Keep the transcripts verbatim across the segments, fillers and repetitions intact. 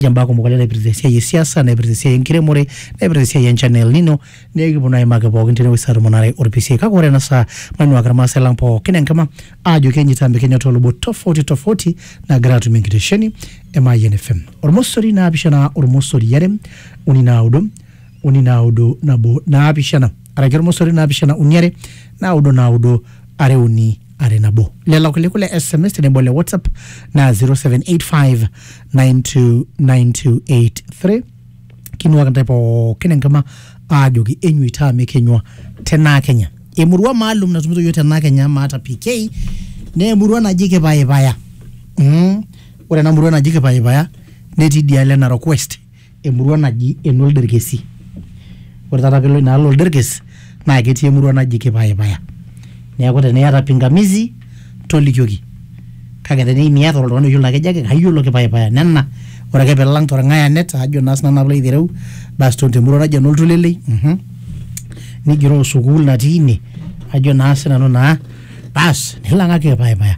Jamba kumukale na ipirisia ya siasa na ipirisia ya nkiremore na ipirisia ya channel nino negi buna imaga bogi ntene wisaru monare oripisia kakore na sa manu akrama selang po kinen kama ajo kenyi tambe kenya tolubo tofauti tofauti na gratu mingitesheni ema Y N F M ormosori na abishana ormosori yarem unina udum unina udu na bo na abishana arager mosori na abishana unyare na udu na udu are uni are nabo lela kule kule S M S tene bole WhatsApp na zero seven eight five nine two nine two eight three kinwa kantepo kinen kama ajogi enyu itame kenywa tena Kenya emurua maalum na tumuzo yote na Kenya mata P K ne emurua na jike baye baya mm ore na emurua na jike baye baya ne tidiale na request emurua na ji enol dergesi ore tata pelo na lol derges na keti emurua na jike baye baya neeku teniyata pingamizi tolikioki kake tenimiata oltung'ani oyiolo ake jake kayiolo kipayapaya nena ore ake pelang torng'aya net ajo naa sinanu nalo aitereu basi tontemurua naji enoltulelei mhm nigiroo sukuul natii ine ajo naa sinanu naa bas nilang ake kipayapaya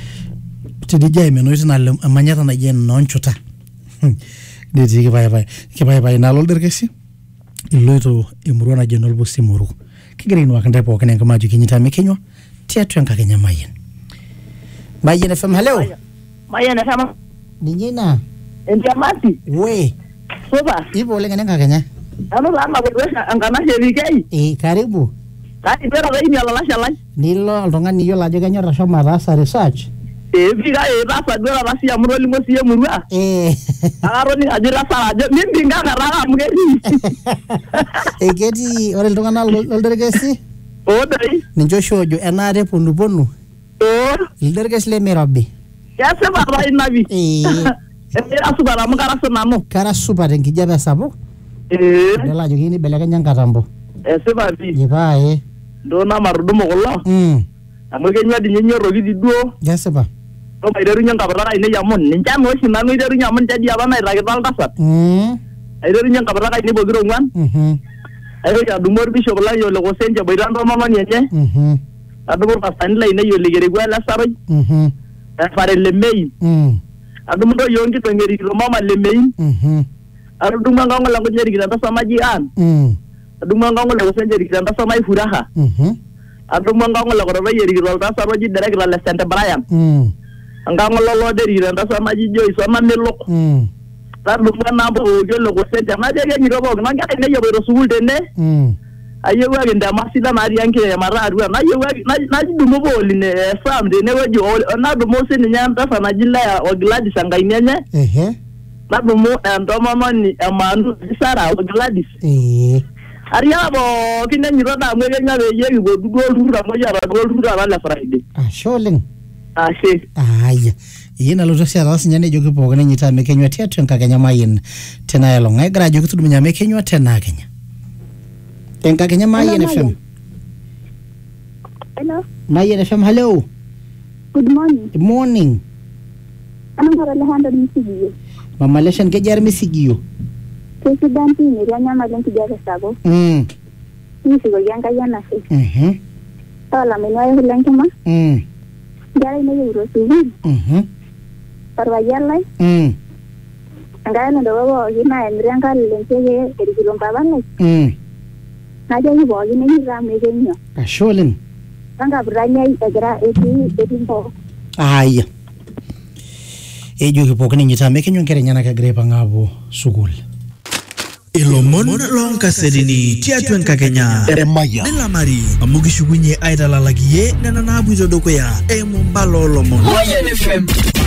tidija imeno itina amanyata naji enonchuta netii kipayapaya kipayapaya nalo olderkesi iloito emurua naji enolpusimuru kigira inua kante pookin enkama ajo kinyitame kenywa tiatu enkakenya Mayen Mayen F M hello Mayen F M ninyina endiamati we soba ipo ole ngene enkakenya ano lama kwesa angana shebikei eh karibu kati bera baini alalasha lai nilo oltung'ani yiolo ajo kenyor ashomo ataasa research eh biga eh rasa dora rasi ya muroli mosi ya murua eh aroni ajira sara ajo mimi ngaka rara mugeri eh keti ore iltung'ana lolderkesi odai ninjo shojo enare ponu ponu oh ilderkesi le Mirobi ya sema rai nabi eh era subara mukara sonamo kara super enkijape sapuk eh dela ajo kini belekenya nkatambo eh sema bi ipa eh ndona marudumo kulo mm amu kenya dinyenyoroki diduo yasipa no baiterunye nkapara ine yamon ninja no shinanu iterunye amon jadi apa nairakita altasat mm aiterunye nkapara ine bogiro ngwan mhm ayo ya dumor bishop la yole ko senje boirando mama nyenye mhm adumor pasani la ine yole gere gwala saroj mhm fare le mei mm adumor do yongi to ngeri ro mama le mei mhm adumor ngango la ko jeri kitanda sama jian mm adumor ngango la ko senje kitanda sama furaha mhm adumor ngango la ko ro yeri ro ta saroj direct la le Saint Brian mm ngango lo lo deri kitanda sama ji joy sama melok mm Lalu mana bo jolo ko sente ma de ngi robo ma ngata ne yobo rasul de ne mm ayewa genda masida mari yanke mara arua na yewa na dumo bo line sam de ne waji na dumo se ni nyanta sana jilla ya Gladys angainyenye ehe na dumo ndo mama ni amanu sara Gladys eh ariya bo kinne ni roda mwege ngabe yegi bo gol rura mo yara gol rura la Friday ah sholing ah she aya yina lo tosia ras nyane jogi pokene nyita me kenywa tiatu enkakenya Mayen tena yelo ngai gra jogi tudumnya me kenywa tena Kenya enkakenya Mayen F M hello Mayen F M hello good morning good morning ana ngara le handa misigiyo mama leshen ke jar misigiyo president ni ranya malen kijara sabo mm misigo yanga yana se mhm tala menwa hulenkema mm jara ine yuro suwi mhm parwayala mm ngana ndo babo yina enrianga lenkege erigilom babane mm naja yibo yine yira megenyo asholing anga branya igra eti etimbo aya ejogi pokene nyita me kenywa kere nyana ka grepa ngabo sukul Ilomon lonka sedini tiatu enkakenya Emaya Nila mari amugi shugunye aida lalagiye nena nabu izodoko ya Emu mbalo lomon Y N F M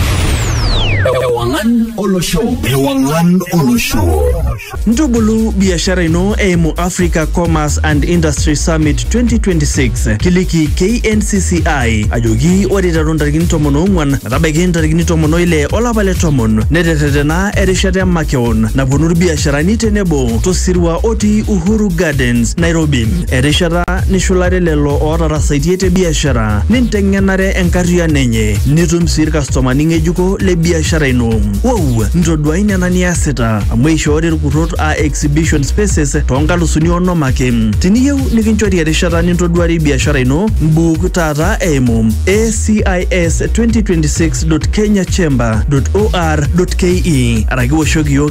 Ewangan Olo Show Ewangan Olo Show Ntubulu biashara ino Emu Africa Commerce and Industry Summit twenty twenty-six Kiliki K N C C I Ajogi ori darun tarikini tomono ungwan Natabegin tarikini tomono ile olabale tomon Nedetetena erishate makeon Napunur biashara ni tenebo Tosirwa oti Uhuru Gardens Nairobi Erishata nishulare lelo ora rasaitiete biashara Nintengenare enkaria nenye Nitum sir customer ningejuko le biashara ino Wow, ntodwa ina nani aseta Amwe ishore kurot a exhibition spaces tonkalusuni onom ake. Tiniyieu nikinchori erishata nintoduari biashara ino, mbuuk taata eimu a c i s twenty twenty-six dot kenya chamber dot o r dot k e araki woshoki